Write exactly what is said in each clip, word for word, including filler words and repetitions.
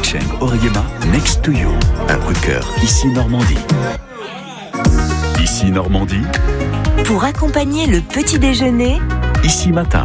Geschenk Origema Next to You à Brucker, ici Normandie. Ici Normandie. Pour accompagner le petit déjeuner, ici Matin.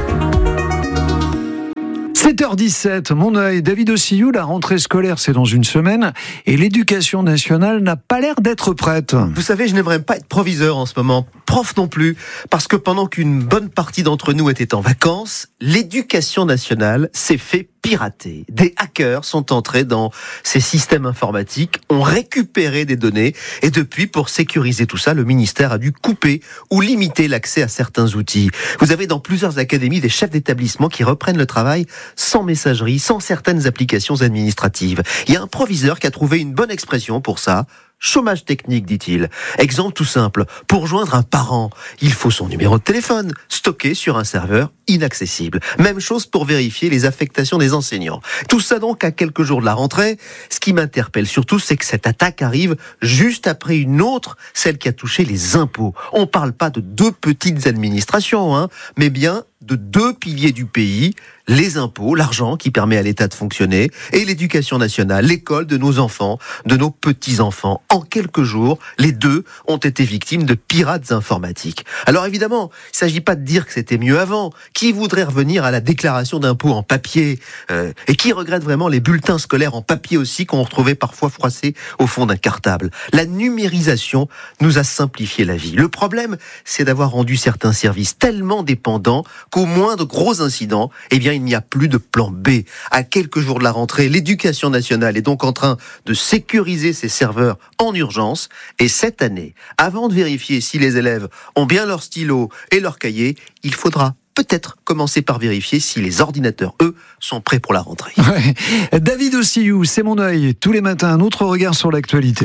sept heures dix-sept, mon œil, David Ossillou, la rentrée scolaire c'est dans une semaine et l'éducation nationale n'a pas l'air d'être prête. Vous savez, je n'aimerais pas être proviseur en ce moment, prof non plus, parce que pendant qu'une bonne partie d'entre nous était en vacances, l'éducation nationale s'est fait pirater. Des hackers sont entrés dans ces systèmes informatiques, ont récupéré des données et depuis, pour sécuriser tout ça, le ministère a dû couper ou limiter l'accès à certains outils. Vous avez dans plusieurs académies des chefs d'établissement qui reprennent le travail sans messagerie, sans certaines applications administratives. Il y a un proviseur qui a trouvé une bonne expression pour ça. Chômage technique, dit-il. Exemple tout simple. Pour joindre un parent, il faut son numéro de téléphone, stocké sur un serveur inaccessible. Même chose pour vérifier les affectations des enseignants. Tout ça donc à quelques jours de la rentrée. Ce qui m'interpelle surtout, c'est que cette attaque arrive juste après une autre, celle qui a touché les impôts. On parle pas de deux petites administrations, hein, mais bien de deux piliers du pays, les impôts, l'argent qui permet à l'État de fonctionner, et l'éducation nationale, l'école de nos enfants, de nos petits-enfants. En quelques jours, les deux ont été victimes de pirates informatiques. Alors évidemment, il ne s'agit pas de dire que c'était mieux avant. Qui voudrait revenir à la déclaration d'impôts en papier euh, et qui regrette vraiment les bulletins scolaires en papier aussi qu'on retrouvait parfois froissés au fond d'un cartable? La numérisation nous a simplifié la vie. Le problème, c'est d'avoir rendu certains services tellement dépendants qu'au moindre gros incident, eh bien, il n'y a plus de plan B. À quelques jours de la rentrée, l'éducation nationale est donc en train de sécuriser ses serveurs en urgence. Et cette année, avant de vérifier si les élèves ont bien leur stylo et leur cahier, il faudra peut-être commencer par vérifier si les ordinateurs, eux, sont prêts pour la rentrée. Ouais. David Ossillou, c'est mon œil. Tous les matins, un autre regard sur l'actualité.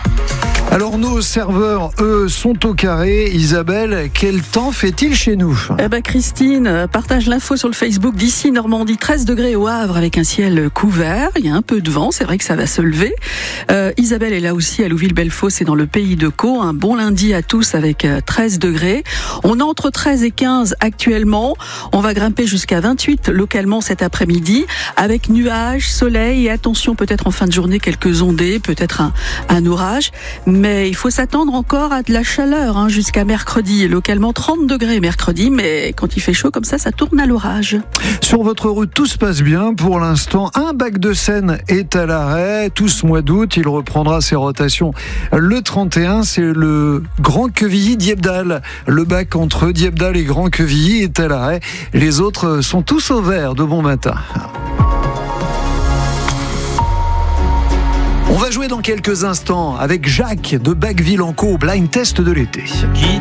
Alors nos serveurs, eux, sont au carré. Isabelle, quel temps fait-il chez nous? Eh ben Christine, partage l'info sur le Facebook d'ici Normandie, treize degrés au Havre avec un ciel couvert. Il y a un peu de vent, c'est vrai que ça va se lever. Euh, Isabelle est là aussi à Louville-Bellefosse et dans le pays de Caux. Un bon lundi à tous avec treize degrés. On est entre treize et quinze actuellement. On va grimper jusqu'à vingt-huit localement cet après-midi avec nuages, soleil et attention peut-être en fin de journée quelques ondées, peut-être un, un orage. Mais il faut s'attendre encore à de la chaleur hein, jusqu'à mercredi. Localement trente degrés mercredi, mais quand il fait chaud comme ça, ça tourne à l'orage. Sur votre route, tout se passe bien. Pour l'instant, un bac de Seine est à l'arrêt. Tout ce mois d'août, il reprendra ses rotations le trente et un. C'est le Grand Quevilly-Dieppedalle. Le bac entre Dieppedalle et Grand Quevilly est à l'arrêt. Les autres sont tous au vert de bon matin. On va jouer dans quelques instants avec Jacques de Bacqueville-en-Caux, blind test de l'été. Qui